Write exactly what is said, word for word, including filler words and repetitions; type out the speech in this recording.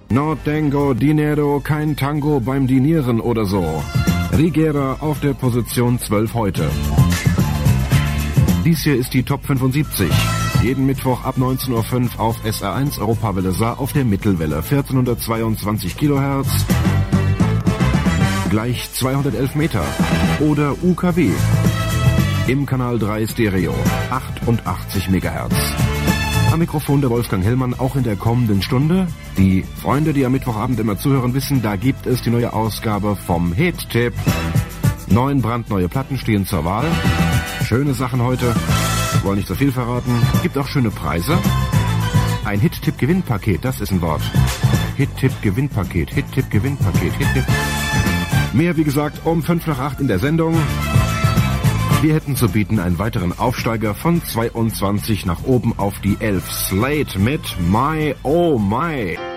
No tengo dinero, kein Tango beim Dinieren oder so. Rigera auf der Position zwölf heute. Dies hier ist die Top fünfundsiebzig. Jeden Mittwoch ab neunzehn Uhr fünf auf S R eins Europawelle Saar auf der Mittelwelle. vierzehnhundertzweiundzwanzig Kilohertz. Gleich zweihundertelf Meter. Oder U K W. Im Kanal drei Stereo. achtundachtzig Megahertz. Am Mikrofon der Wolfgang Hellmann, auch in der kommenden Stunde. Die Freunde, die am Mittwochabend immer zuhören, wissen, da gibt es die neue Ausgabe vom Hit-Tipp. Neun brandneue Platten stehen zur Wahl. Schöne Sachen heute. Wir wollen nicht so viel verraten. Gibt auch schöne Preise. Ein Hit-Tipp-Gewinnpaket, das ist ein Wort. Hit-Tipp-Gewinnpaket, Hit-Tipp-Gewinnpaket, Hit-Tipp. Mehr, wie gesagt, um fünf nach acht in der Sendung. Wir hätten zu bieten einen weiteren Aufsteiger von zweiundzwanzig nach oben auf die elf. Slate mit My Oh My.